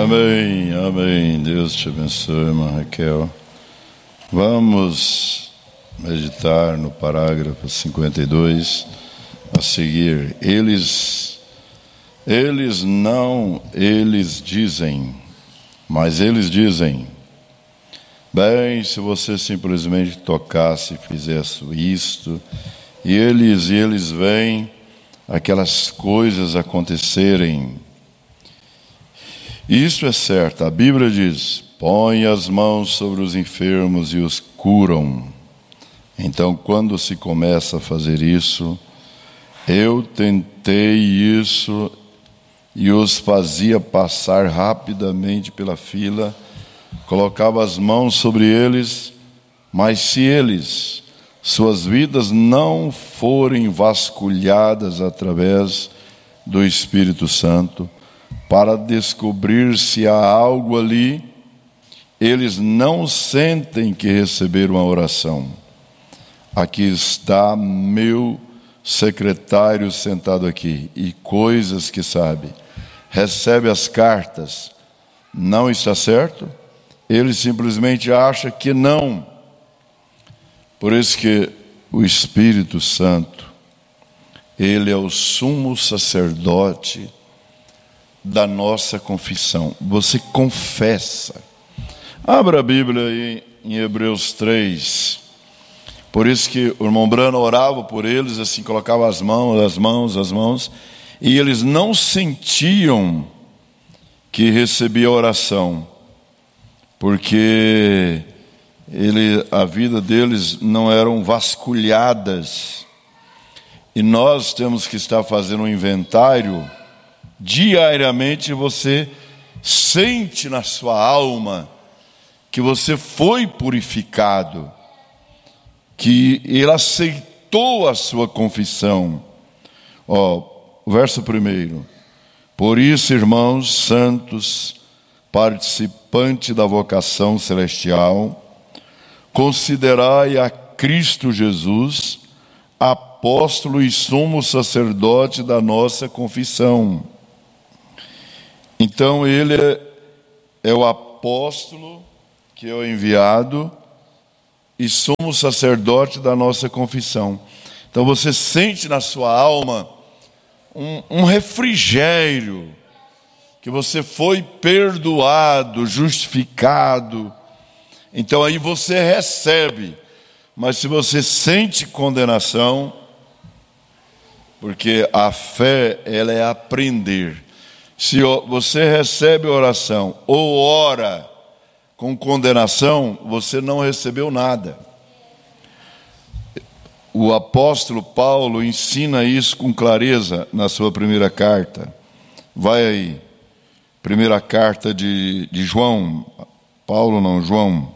Amém, amém. Deus te abençoe, irmã Raquel. Vamos meditar no parágrafo 52 a seguir. Eles dizem, mas eles dizem. Bem, se você simplesmente tocasse e fizesse isto, e eles veem aquelas coisas acontecerem. Isso é certo, a Bíblia diz: põe as mãos sobre os enfermos e os curam. Então, quando se começa a fazer isso, eu tentei isso e os fazia passar rapidamente pela fila, colocava as mãos sobre eles, mas se suas vidas não forem vasculhadas através do Espírito Santo, para descobrir se há algo ali, eles não sentem que receberam a oração. Aqui está meu secretário sentado aqui, e coisas que sabe. Recebe as cartas, não está certo? Ele simplesmente acha que não. Por isso que o Espírito Santo, ele é o sumo sacerdote da nossa confissão. Você confessa. Abra a Bíblia aí em Hebreus 3. Por isso que o irmão Brano orava por eles, assim, colocava as mãos, e eles não sentiam que recebia oração, porque a vida deles não eram vasculhadas. E nós temos que estar fazendo um inventário diariamente. Você sente na sua alma que você foi purificado, que ele aceitou a sua confissão. O verso 1: por isso, irmãos santos, participante da vocação celestial, considerai a Cristo Jesus, apóstolo e sumo sacerdote da nossa confissão. Então ele é o apóstolo que é o enviado e sumo sacerdote da nossa confissão. Então você sente na sua alma um refrigério, que você foi perdoado, justificado. Então aí você recebe. Mas se você sente condenação, porque a fé, ela é aprender. Se você recebe oração ou ora com condenação, você não recebeu nada. O apóstolo Paulo ensina isso com clareza na sua primeira carta. Vai aí, primeira carta de João, Paulo não, João.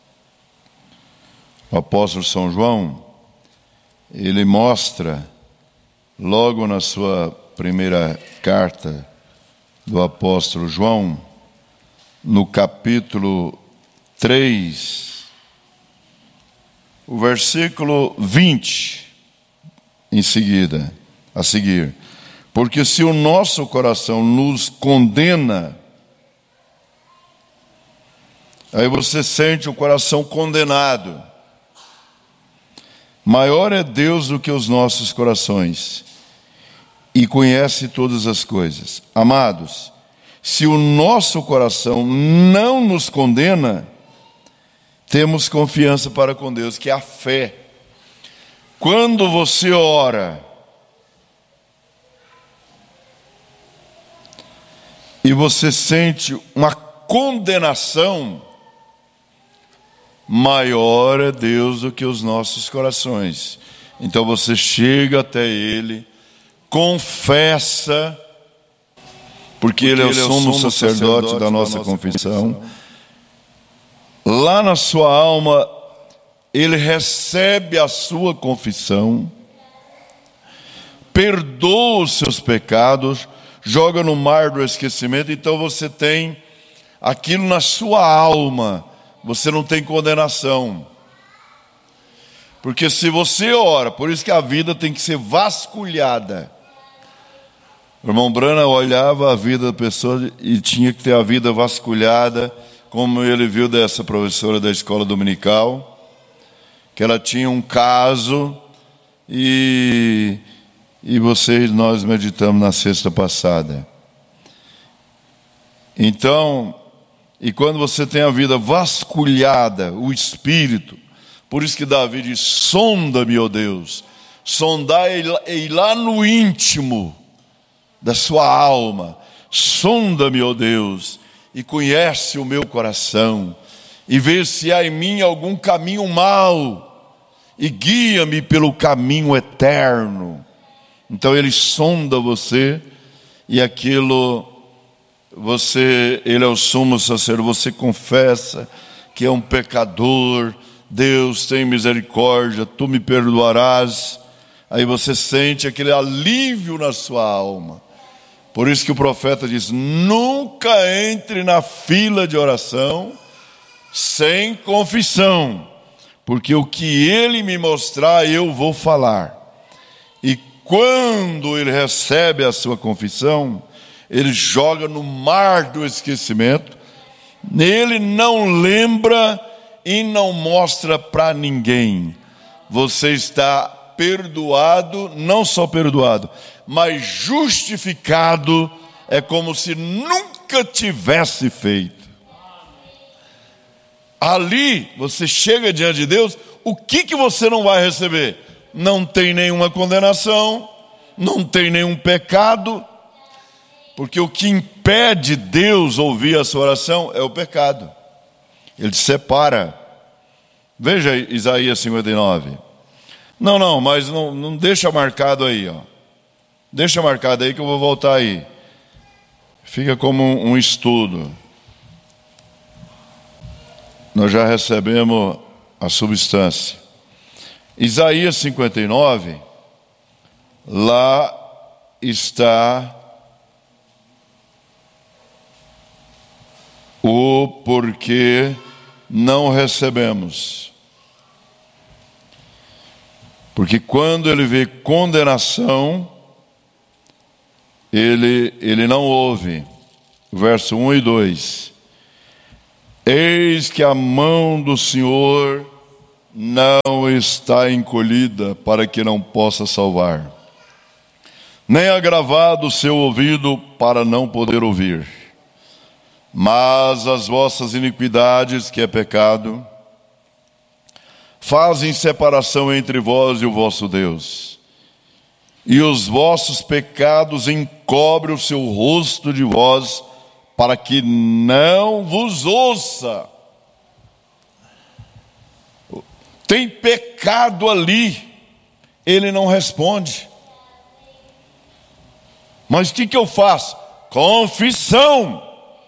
O apóstolo São João, ele mostra, logo na sua primeira carta do apóstolo João, no capítulo 3, o versículo 20, a seguir. Porque se o nosso coração nos condena, aí você sente o coração condenado. Maior é Deus do que os nossos corações, e conhece todas as coisas. Amados, se o nosso coração não nos condena, temos confiança para com Deus, que é a fé. Quando você ora e você sente uma condenação, maior é Deus do que os nossos corações. Então você chega até Ele, confessa, porque Ele é o sumo sacerdote da nossa confissão. Lá na sua alma, Ele recebe a sua confissão, perdoa os seus pecados, joga no mar do esquecimento. Então você tem aquilo na sua alma, você não tem condenação. Porque se você ora, por isso que a vida tem que ser vasculhada. O irmão Branham olhava a vida da pessoa e tinha que ter a vida vasculhada, como ele viu dessa professora da escola dominical, que ela tinha um caso, e nós meditamos na sexta passada. Então, e quando você tem a vida vasculhada, o espírito, por isso que Davi diz: sonda-me, ó Deus, sondai lá no íntimo da sua alma, sonda-me, ó Deus, e conhece o meu coração, e vê se há em mim algum caminho mau, e guia-me pelo caminho eterno. Então ele sonda você, e aquilo, ele é o sumo sacerdote, você confessa que é um pecador, Deus tem misericórdia, tu me perdoarás, aí você sente aquele alívio na sua alma. Por isso que o profeta diz: nunca entre na fila de oração sem confissão, porque o que ele me mostrar eu vou falar. E quando ele recebe a sua confissão, ele joga no mar do esquecimento, ele não lembra e não mostra para ninguém. Você está perdoado, não só perdoado, mas justificado, é como se nunca tivesse feito. Ali você chega diante de Deus, o que você não vai receber? Não tem nenhuma condenação, não tem nenhum pecado, porque o que impede Deus ouvir a sua oração é o pecado. Ele separa. Veja Isaías 59. Não, mas não deixa marcado aí, ó. Deixa marcado aí que eu vou voltar aí. Fica como um estudo. Nós já recebemos a substância. Isaías 59, lá está o porquê não recebemos. Porque quando ele vê condenação, ele não ouve. Verso 1 e 2. Eis que a mão do Senhor não está encolhida para que não possa salvar, nem agravado o seu ouvido para não poder ouvir. Mas as vossas iniquidades, que é pecado, fazem separação entre vós e o vosso Deus, e os vossos pecados encobrem o seu rosto de vós, para que não vos ouça. Tem pecado ali, ele não responde. Mas o que eu faço? Confissão.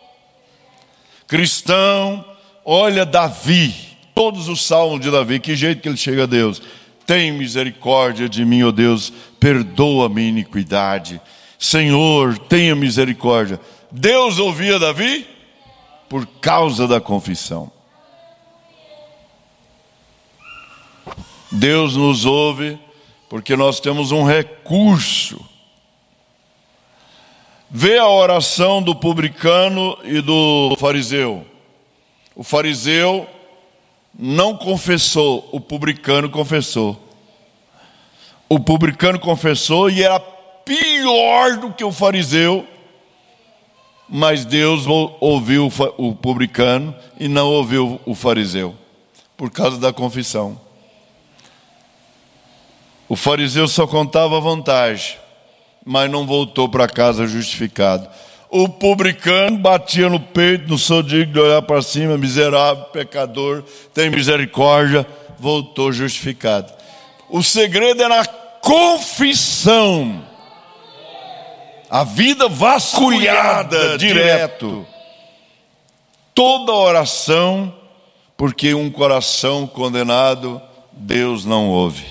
Cristão, olha Davi, todos os salmos de Davi, que jeito que ele chega a Deus: tem misericórdia de mim, ó Deus, perdoa a minha iniquidade. Senhor, tenha misericórdia. Deus ouvia Davi por causa da confissão. Deus nos ouve porque nós temos um recurso. Vê a oração do publicano e do fariseu. O fariseu não confessou, o publicano confessou. O publicano confessou e era pior do que o fariseu, mas Deus ouviu o publicano e não ouviu o fariseu, por causa da confissão. O fariseu só contava a vantagem, mas não voltou para casa justificado. O publicano batia no peito, não sou digno de olhar para cima, miserável, pecador, tem misericórdia, voltou justificado. O segredo é na confissão. A vida vasculhada direto. Toda oração, porque um coração condenado, Deus não ouve.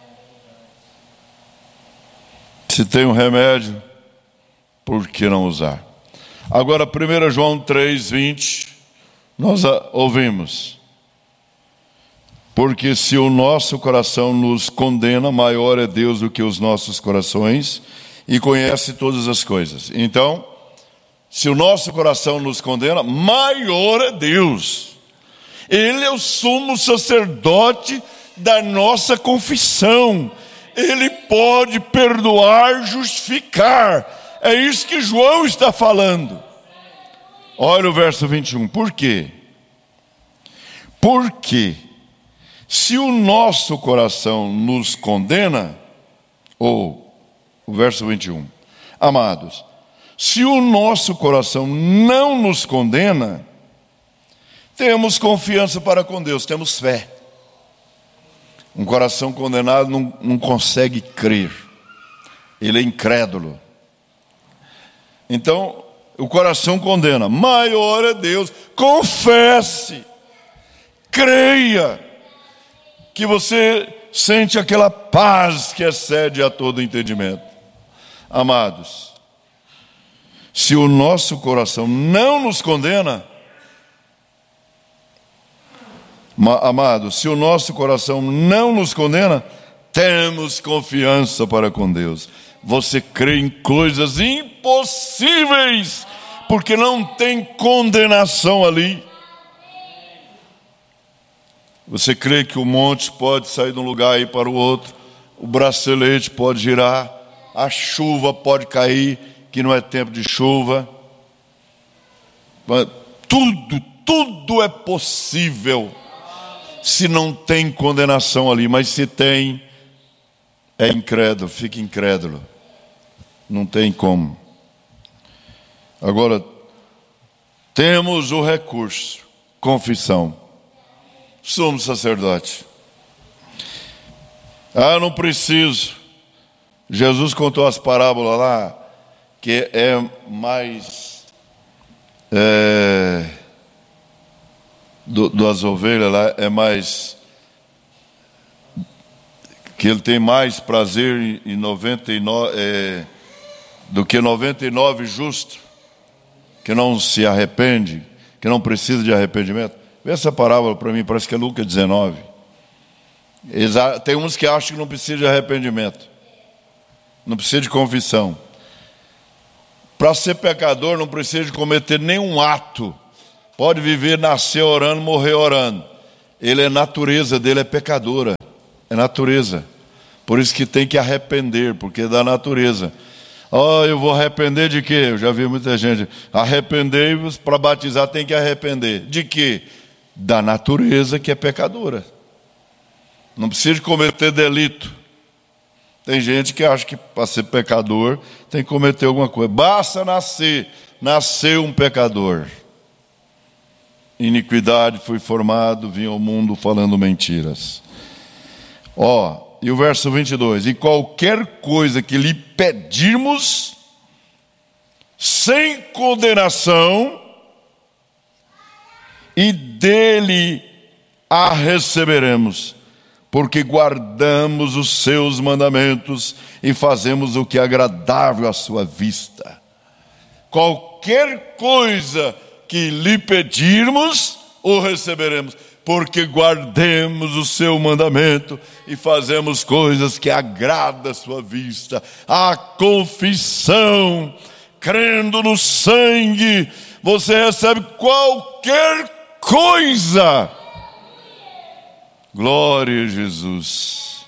Se tem um remédio, por que não usar? Agora, 1 João 3:20, nós ouvimos. Porque se o nosso coração nos condena, maior é Deus do que os nossos corações, e conhece todas as coisas. Então, se o nosso coração nos condena, maior é Deus. Ele é o sumo sacerdote da nossa confissão. Ele pode perdoar, justificar. É isso que João está falando. Olha o verso 21. Por quê? Porque se o nosso coração nos condena, ou o verso 21, amados, se o nosso coração não nos condena, temos confiança para com Deus, temos fé. Um coração condenado não consegue crer, ele é incrédulo. Então, o coração condena, maior é Deus. Confesse, creia, que você sente aquela paz que excede a todo entendimento. Amados, se o nosso coração não nos condena, amados, se o nosso coração não nos condena, temos confiança para com Deus. Você crê em coisas impossíveis, porque não tem condenação ali. Você crê que o monte pode sair de um lugar e ir para o outro, o bracelete pode girar, a chuva pode cair, que não é tempo de chuva. Tudo é possível, se não tem condenação ali, mas se tem, é incrédulo, fica incrédulo. Não tem como. Agora, temos o recurso, confissão. Sumo sacerdote. Não preciso. Jesus contou as parábolas lá, que é mais das ovelhas lá, é mais que ele tem mais prazer em 99 do que 99 justos, que não se arrepende, que não precisa de arrependimento. Vê essa parábola para mim, parece que é Lucas 19. Tem uns que acham que não precisa de arrependimento, não precisa de confissão. Para ser pecador não precisa de cometer nenhum ato. Pode viver, nascer orando, morrer orando. A natureza dele é pecadora, é natureza. Por isso que tem que arrepender, porque é da natureza. Eu vou arrepender de quê? Eu já vi muita gente. Arrependei-vos, para batizar tem que arrepender. De quê? Da natureza que é pecadora. Não precisa de cometer delito. Tem gente que acha que para ser pecador tem que cometer alguma coisa. Basta nascer um pecador. Iniquidade foi formado, vinha ao mundo falando mentiras. E o verso 22, e qualquer coisa que lhe pedirmos, sem condenação, e dele a receberemos, porque guardamos os seus mandamentos e fazemos o que é agradável à sua vista. Qualquer coisa que lhe pedirmos, o receberemos, porque guardemos o seu mandamento e fazemos coisas que agradam à sua vista. A confissão, crendo no sangue, você recebe qualquer coisa. Glória a Jesus.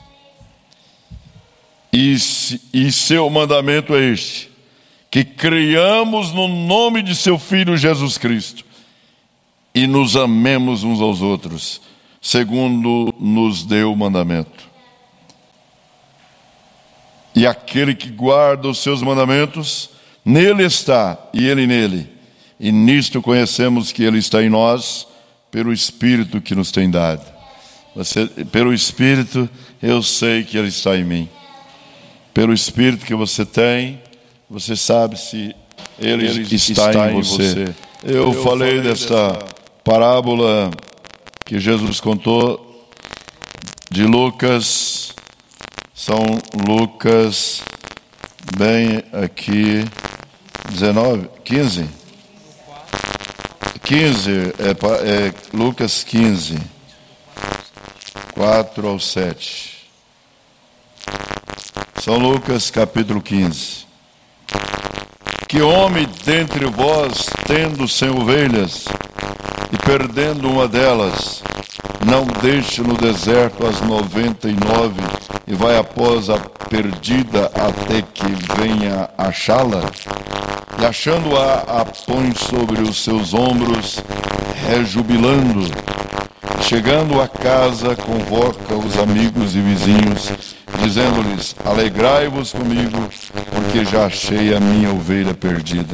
E seu mandamento é este: que creiamos no nome de seu Filho Jesus Cristo e nos amemos uns aos outros, segundo nos deu o mandamento. E aquele que guarda os seus mandamentos, nele está, e ele nele. E nisto conhecemos que ele está em nós, pelo Espírito que nos tem dado. Pelo Espírito, eu sei que ele está em mim. Pelo Espírito que você tem, você sabe se ele está em você. Eu falei desta parábola que Jesus contou de Lucas. São Lucas, bem aqui, 15, Lucas 15, 4 ao 7. São Lucas capítulo 15. Que homem dentre vós, tendo 100 ovelhas, e perdendo uma delas, não deixe no deserto as 99 e vai após a perdida até que venha achá-la? E achando-a, a põe sobre os seus ombros, rejubilando. Chegando a casa, convoca os amigos e vizinhos, dizendo-lhes: alegrai-vos comigo, porque já achei a minha ovelha perdida.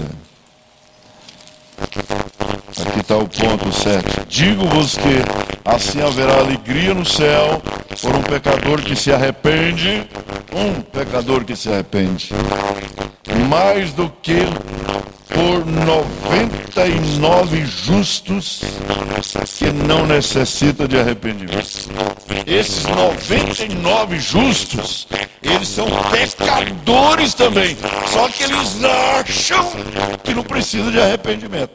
Aqui está o ponto 7. Digo-vos que assim haverá alegria no céu por um pecador que se arrepende, mais do que por 99 justos que não necessitam de arrependimento. Esses 99 justos, eles são pecadores também, só que eles acham que não precisa de arrependimento.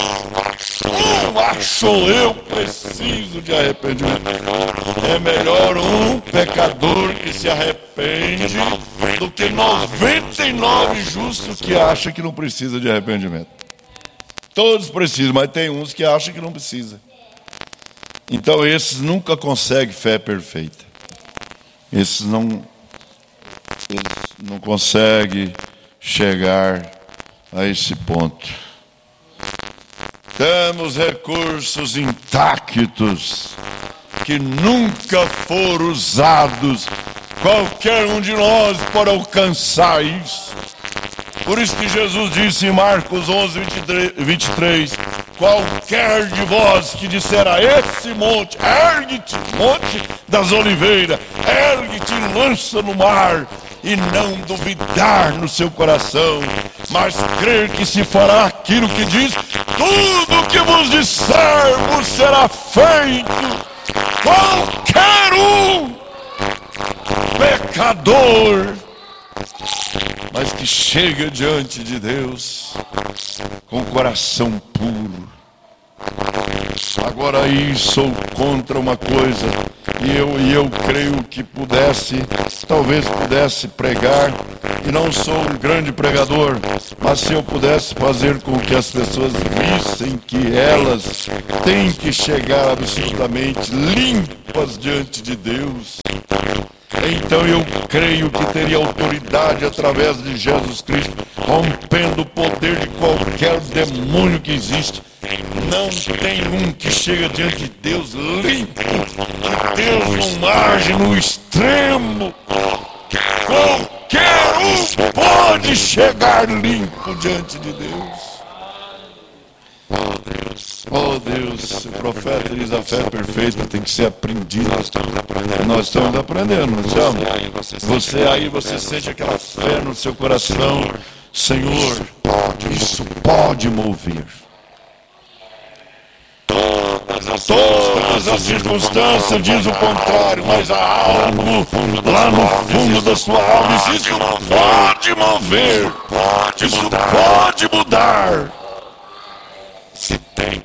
Eu preciso de arrependimento. É melhor um pecador que se arrepende do que 99 justos que acham que não precisa de arrependimento. Todos precisam, mas tem uns que acham que não precisa. Então esses nunca conseguem fé perfeita. Esses não conseguem chegar a esse ponto. Temos recursos intactos que nunca foram usados. Qualquer um de nós pode alcançar isso. Por isso que Jesus disse em Marcos 11, 23, qualquer de vós que disser a esse monte, ergue-te, monte das oliveiras, ergue-te e lança no mar, e não duvidar no seu coração, mas crer que se fará aquilo que diz, tudo que vos disser vos será feito. Qualquer um pecador, mas que chega diante de Deus com coração puro. Agora aí sou contra uma coisa, e eu creio que talvez pudesse pregar, e não sou um grande pregador, mas se eu pudesse fazer com que as pessoas vissem que elas têm que chegar absolutamente limpas diante de Deus, então eu creio que teria autoridade através de Jesus Cristo, rompendo o poder de qualquer demônio que existe. Não tem um que chega diante de Deus limpo, que Deus não age no extremo. Qualquer um pode chegar limpo diante de Deus. Oh Deus, o profeta diz: a fé perfeita tem que ser aprendida. Nós estamos aprendendo, não estamos? Você sente aquela fé no seu coração. Senhor, isso pode mover. Todas as circunstâncias diz o contrário, mas há algo lá no fundo da sua alma. Isso pode mover, isso pode mudar.